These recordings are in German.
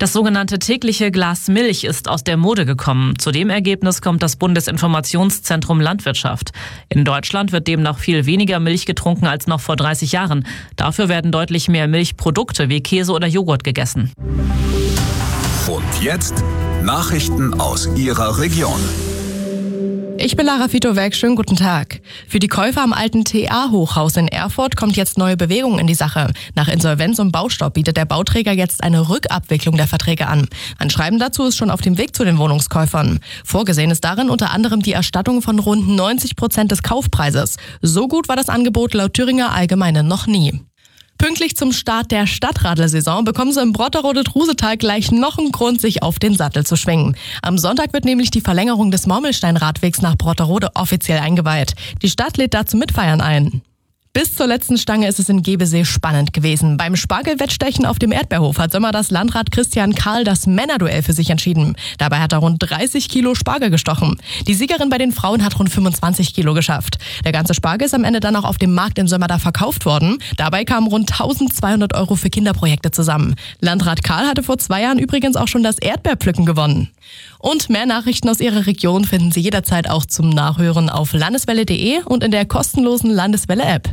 Das sogenannte tägliche Glas Milch ist aus der Mode gekommen. Zu dem Ergebnis kommt das Bundesinformationszentrum Landwirtschaft. In Deutschland wird demnach viel weniger Milch getrunken als noch vor 30 Jahren. Dafür werden deutlich mehr Milchprodukte wie Käse oder Joghurt gegessen. Und jetzt Nachrichten aus Ihrer Region. Ich bin Lara Fito-Weg, schönen guten Tag. Für die Käufer am alten TA-Hochhaus in Erfurt kommt jetzt neue Bewegung in die Sache. Nach Insolvenz und Baustopp bietet der Bauträger jetzt eine Rückabwicklung der Verträge an. Ein Schreiben dazu ist schon auf dem Weg zu den Wohnungskäufern. Vorgesehen ist darin unter anderem die Erstattung von rund 90% des Kaufpreises. So gut war das Angebot laut Thüringer Allgemeine noch nie. Pünktlich zum Start der Stadtradlersaison bekommen Sie im Brotterode-Trusetal gleich noch einen Grund, sich auf den Sattel zu schwingen. Am Sonntag wird nämlich die Verlängerung des Mormelstein-Radwegs nach Brotterode offiziell eingeweiht. Die Stadt lädt dazu Mitfeiern ein. Bis zur letzten Stange ist es in Gebesee spannend gewesen. Beim Spargelwettstechen auf dem Erdbeerhof hat Sommer das Landrat Christian Karl das Männerduell für sich entschieden. Dabei hat er rund 30 Kilo Spargel gestochen. Die Siegerin bei den Frauen hat rund 25 Kilo geschafft. Der ganze Spargel ist am Ende dann auch auf dem Markt in Sömmerda verkauft worden. Dabei kamen rund 1.200 € für Kinderprojekte zusammen. Landrat Karl hatte vor 2 Jahren übrigens auch schon das Erdbeerpflücken gewonnen. Und mehr Nachrichten aus Ihrer Region finden Sie jederzeit auch zum Nachhören auf landeswelle.de und in der kostenlosen Landeswelle-App.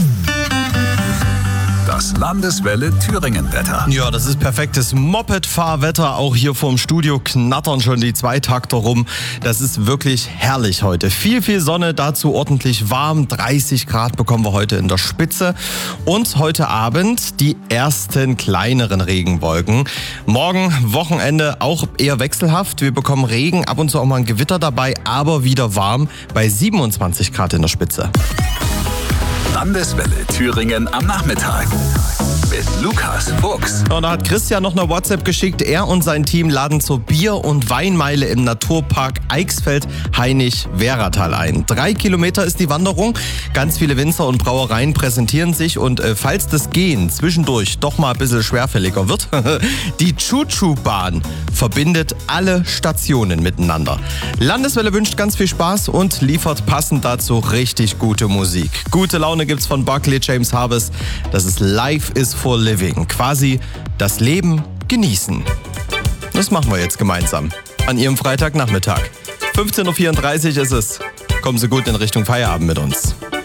Das Landeswelle Thüringen-Wetter. Ja, das ist perfektes Moped-Fahrwetter. Auch hier vorm Studio knattern schon die Zweitakter rum. Das ist wirklich herrlich heute. Viel Sonne, dazu ordentlich warm. 30 Grad bekommen wir heute in der Spitze. Und heute Abend die ersten kleineren Regenwolken. Morgen, Wochenende, auch eher wechselhaft. Wir bekommen Regen, ab und zu auch mal ein Gewitter dabei, aber wieder warm bei 27 Grad in der Spitze. Landeswelle Thüringen am Nachmittag mit Lukas Fuchs. Und da hat Christian noch eine WhatsApp geschickt. Er und sein Team laden zur Bier- und Weinmeile im Naturpark Eichsfeld-Hainich-Wehratal ein. 3 Kilometer ist die Wanderung. Ganz viele Winzer und Brauereien präsentieren sich. Und falls das Gehen zwischendurch doch mal ein bisschen schwerfälliger wird, die Choo-Choo-Bahn verbindet alle Stationen miteinander. Landeswelle wünscht ganz viel Spaß und liefert passend dazu richtig gute Musik. Gute Laune gibt's von Buckley James Harvest. Das ist Life is for Living. Quasi das Leben genießen. Das machen wir jetzt gemeinsam. An Ihrem Freitagnachmittag. 15.34 Uhr ist es. Kommen Sie gut in Richtung Feierabend mit uns.